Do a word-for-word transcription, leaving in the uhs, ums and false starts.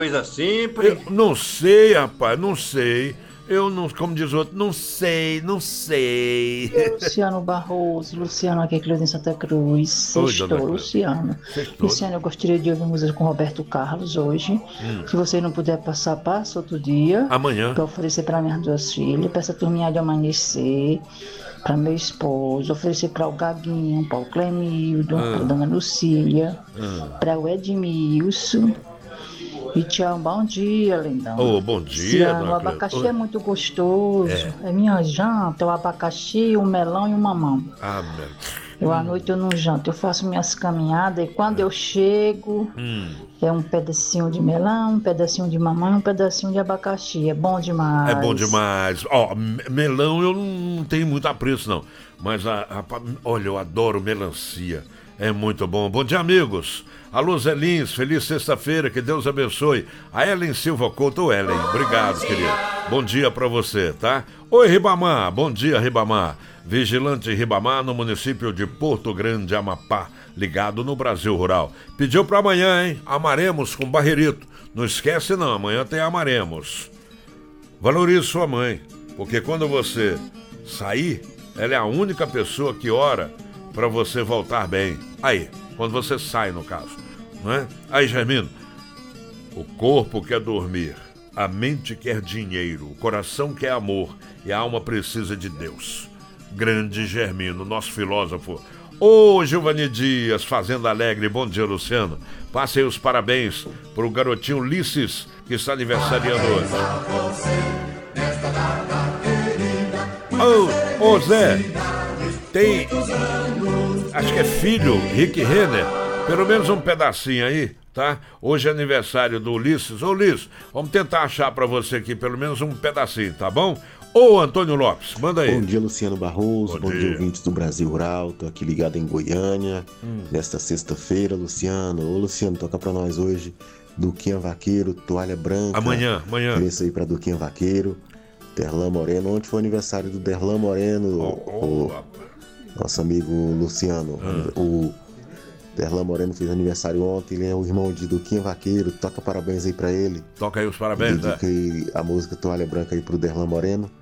Coisa simples. Eu não sei, rapaz, não sei. Eu não, como diz o outro, não sei, não sei. Eu, Luciano Barroso, Luciano aqui, Cleusa em Santa Cruz, Oi, dona sextou, Cléo. Luciano. Sextou. Luciano, eu gostaria de ouvir música com Roberto Carlos hoje. Hum. Se você não puder passar, passa outro dia. Amanhã. Para oferecer para minhas duas filhas, para essa turminha de amanhecer, para meu esposo, oferecer para o Gaguinho, para o Clemildo, Ah. para a dona Lucília, Ah. para o Edmilson. E tchau, bom dia, lindão. Ô, bom dia, Luciano, dona o Cléo. abacaxi Oi. é muito gostoso. É. É. minha janta, o abacaxi, o melão e o mamão. Ah, meu. Eu à noite eu não janto, eu faço minhas caminhadas e quando eu chego, Hum. é um pedacinho de melão, um pedacinho de mamão, um pedacinho de abacaxi. É bom demais. É bom demais. Ó, me- melão eu não tenho muito apreço, não. Mas, a, a- olha, eu adoro melancia. É muito bom. Bom dia, amigos. Alô, Zé Lins, feliz sexta-feira, que Deus abençoe. A Ellen Silva Couto, ô, Ellen, obrigado, querido. Bom dia pra você, tá? Oi, Ribamar, bom dia, Ribamar. Vigilante Ribamar, no município de Porto Grande, Amapá, ligado no Brasil Rural. Pediu pra amanhã, hein? Amaremos com Barreirito. Não esquece não, amanhã tem Amaremos. Valorize sua mãe, porque quando você sair, ela é a única pessoa que ora pra você voltar bem. Aí, quando você sai, no caso, não é? Aí, Germino, o corpo quer dormir, a mente quer dinheiro, o coração quer amor e a alma precisa de Deus. Grande Germino, nosso filósofo. Ô, Giovanni Dias, Fazenda Alegre, bom dia, Luciano. Passem os parabéns pro garotinho Ulisses, que está aniversariando hoje. Ô, ô Zé, tem, acho que é filho, Rick Renner, pelo menos um pedacinho aí, tá? Hoje é aniversário do Ulisses. Ô, Ulisses, vamos tentar achar pra você aqui pelo menos um pedacinho, tá bom? Ô, Antônio Lopes, manda aí. Bom dia, Luciano Barroso. Bom Bom, dia. dia, ouvintes do Brasil Rural. Tô aqui ligado em Goiânia. Hum. Nesta sexta-feira, Luciano. Ô, Luciano, toca pra nós hoje. Duquinha Vaqueiro, Toalha Branca. Amanhã, amanhã. Isso aí pra Duquinha Vaqueiro. Derlan Moreno. Ontem foi o aniversário do Derlan Moreno. Oh, oh, o, rapaz. nosso amigo Luciano. Ah. O Derlan Moreno fez aniversário ontem. Ele é o irmão de Duquinha Vaqueiro. Toca parabéns aí pra ele. Toca aí os parabéns, né? Dediquei a música Toalha Branca aí pro Derlan Moreno.